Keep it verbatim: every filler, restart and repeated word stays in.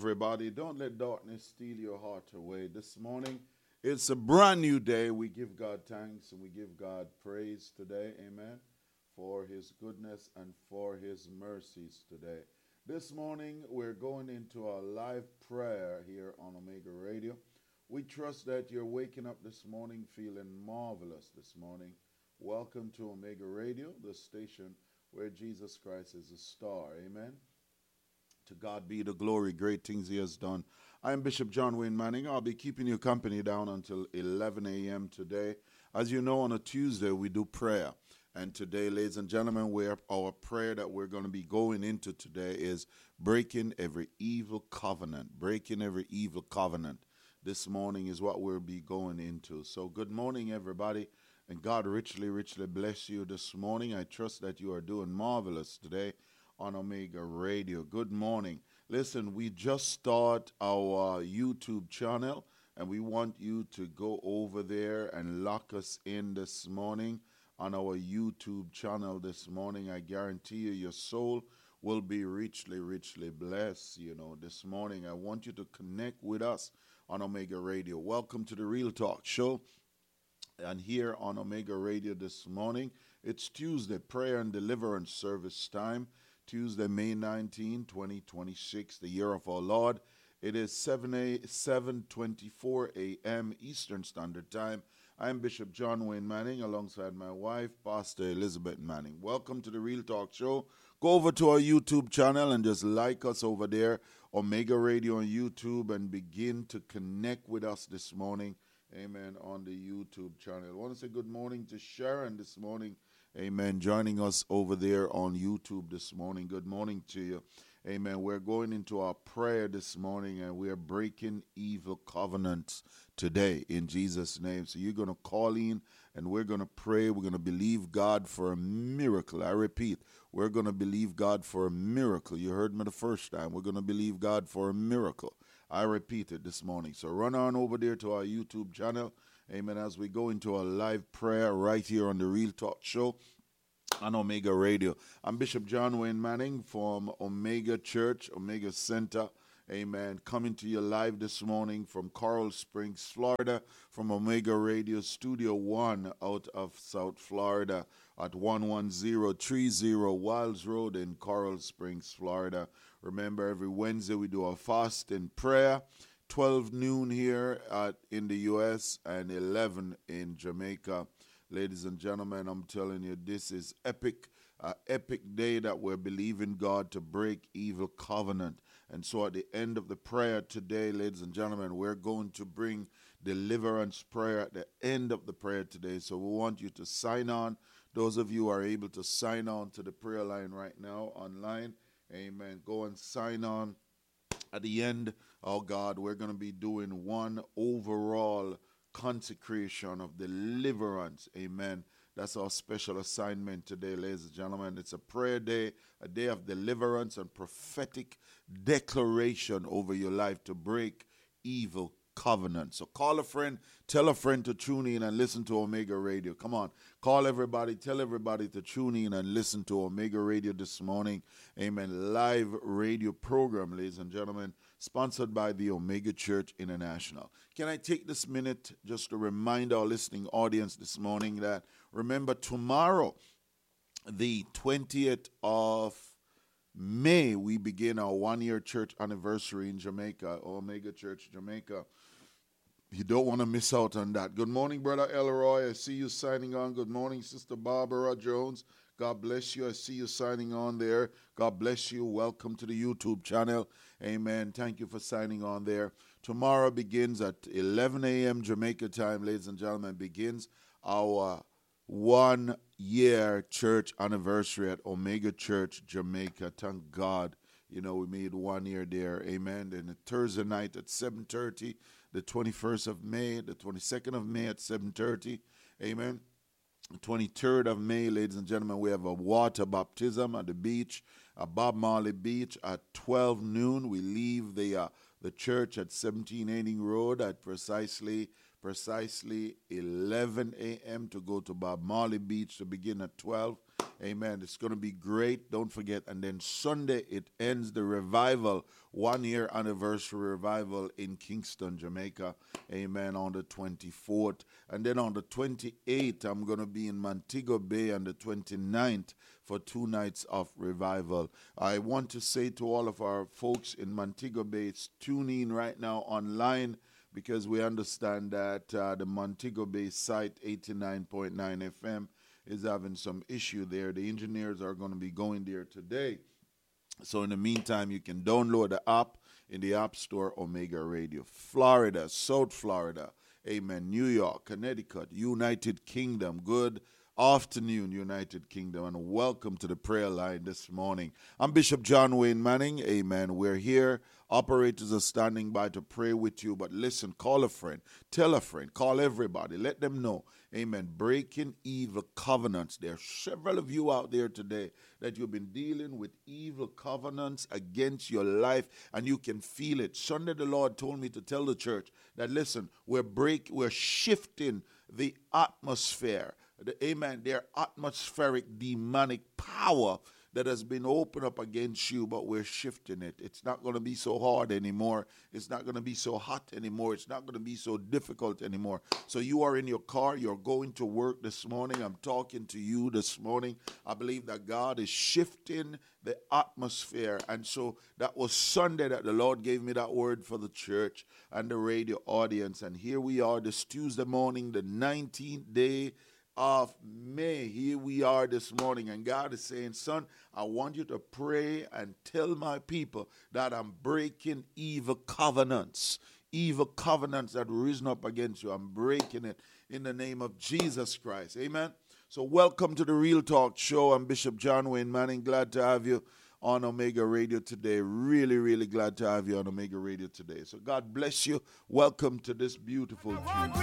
everybody. Don't let darkness steal your heart away. This morning, it's a brand new day. We give God thanks and we give God praise today. Amen. For his goodness and for his mercies today. This morning, we're going into our live prayer here on Omega Radio. We trust that you're waking up this morning feeling marvelous this morning. Welcome to Omega Radio, the station where Jesus Christ is a star. Amen. To God be the glory, great things he has done. I am Bishop John Wayne Manning. I'll be keeping you company down until eleven a.m. today. As you know, on a Tuesday, we do prayer. And today, ladies and gentlemen, we're, our prayer that we're going to be going into today is breaking every evil covenant. Breaking every evil covenant. This morning is what we'll be going into. So good morning, everybody. And God richly, richly bless you this morning. I trust that you are doing marvelous today on Omega Radio. Good morning. Listen, we just start our YouTube channel, and we want you to go over there and lock us in this morning on our YouTube channel this morning. I guarantee you your soul will be richly, richly blessed. You know, this morning I want you to connect with us on Omega Radio. Welcome to the Real Talk Show. And here on Omega Radio this morning, it's Tuesday, prayer and deliverance service time. Tuesday, May nineteenth, twenty twenty-six, the year of our Lord. It is seven twenty-four a.m. Eastern Standard Time. I'm Bishop John Wayne Manning alongside my wife, Pastor Elizabeth Manning. Welcome to the Real Talk Show. Go over to our YouTube channel and just like us over there, Omega Radio on YouTube, and begin to connect with us this morning. Amen, on the YouTube channel. I want to say good morning to Sharon this morning. Amen. Joining us over there on YouTube this morning. Good morning to you. Amen. We're going into our prayer this morning and we're breaking evil covenants today in Jesus' name. So you're going to call in and we're going to pray. We're going to believe God for a miracle. I repeat, we're going to believe God for a miracle. You heard me the first time. We're going to believe God for a miracle. I repeat it this morning. So run on over there to our YouTube channel. Amen. As we go into a live prayer right here on the Real Talk Show on Omega Radio. I'm Bishop John Wayne Manning from Omega Church, Omega Center. Amen. Coming to you live this morning from Coral Springs, Florida, from Omega Radio Studio One out of South Florida at one one zero three zero Wilds Road in Coral Springs, Florida. Remember, every Wednesday we do a fast and prayer. twelve noon here at, in the U S and eleven in Jamaica. Ladies and gentlemen, I'm telling you, this is epic, uh, epic day that we're believing God to break evil covenant. And so at the end of the prayer today, ladies and gentlemen, we're going to bring deliverance prayer at the end of the prayer today. So we want you to sign on. Those of you who are able to sign on to the prayer line right now online, amen, go and sign on. At the end, oh God, we're going to be doing one overall consecration of deliverance. Amen. That's our special assignment today, ladies and gentlemen. It's a prayer day, a day of deliverance and prophetic declaration over your life to break evil covenant. So call a friend, tell a friend to tune in and listen to Omega Radio. Come on, call everybody, tell everybody to tune in and listen to Omega Radio this morning. Amen. Live radio program, ladies and gentlemen, sponsored by the Omega Church International. Can I take this minute just to remind our listening audience this morning that remember tomorrow, the twentieth of May, we begin our one-year church anniversary in Jamaica, Omega Church Jamaica. You don't want to miss out on that. Good morning, Brother Elroy. I see you signing on. Good morning, Sister Barbara Jones. God bless you. I see you signing on there. God bless you. Welcome to the YouTube channel. Amen. Thank you for signing on there. Tomorrow begins at eleven a.m. Jamaica time, ladies and gentlemen, begins our one-year church anniversary at Omega Church Jamaica. Thank God, you know, we made one year there. Amen. And Thursday night at seven thirty, the twenty-first of May, the twenty-second of May at seven thirty. Amen. The twenty-third of May, ladies and gentlemen, we have a water baptism at the beach, at Bob Marley Beach at twelve noon. We leave the uh, the church at seventeen eighty Road at precisely precisely eleven a.m. to go to Bob Marley Beach to begin at twelve. Amen. It's going to be great. Don't forget. And then Sunday, it ends the revival, one year anniversary revival in Kingston, Jamaica. Amen. On the twenty-fourth. And then on the twenty-eighth, I'm going to be in Montego Bay on the twenty-ninth for two nights of revival. I want to say to all of our folks in Montego Bay, it's tuning in right now online, because we understand that uh, the Montego Bay site, eighty-nine point nine F M, is having some issue there. The engineers are going to be going there today. So in the meantime, you can download the app in the App Store, Omega Radio. Florida, South Florida, amen, New York, Connecticut, United Kingdom, good afternoon, United Kingdom, and welcome to the prayer line this morning. I'm Bishop John Wayne Manning, amen. We're here. Operators are standing by to pray with you, but listen, call a friend, tell a friend, call everybody, let them know, amen, breaking evil covenants. There are several of you out there today that you've been dealing with evil covenants against your life, and you can feel it. Sunday, the Lord told me to tell the church that, listen, we're break, we're shifting the atmosphere. The, amen, their atmospheric demonic power that has been opened up against you, but we're shifting it. It's not going to be so hard anymore. It's not going to be so hot anymore. It's not going to be so difficult anymore. So you are in your car. You're going to work this morning. I'm talking to you this morning. I believe that God is shifting the atmosphere. And so that was Sunday that the Lord gave me that word for the church and the radio audience. And here we are this Tuesday morning, the nineteenth day of May. Here we are this morning, and God is saying, son, I want you to pray and tell my people that I'm breaking evil covenants, evil covenants that risen up against you. I'm breaking it in the name of Jesus Christ. Amen. So welcome to the Real Talk Show. I'm Bishop John Wayne Manning. Glad to have you on Omega Radio today. Really, really glad to have you on Omega Radio today. So God bless you. Welcome to this beautiful Tuesday.